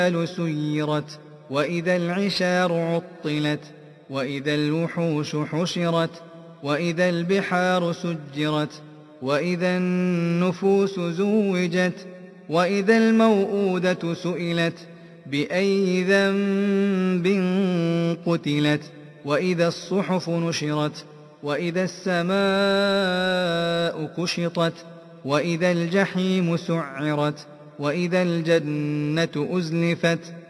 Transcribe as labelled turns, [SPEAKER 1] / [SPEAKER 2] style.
[SPEAKER 1] سيرت وإذا العشار عطلت وإذا الوحوش حشرت وإذا البحار سجرت وإذا النفوس زوجت وإذا الموءودة سئلت بأي ذنب قتلت وإذا الصحف نشرت وإذا السماء كشطت وإذا الجحيم سعرت وإذا الجنة أزلفت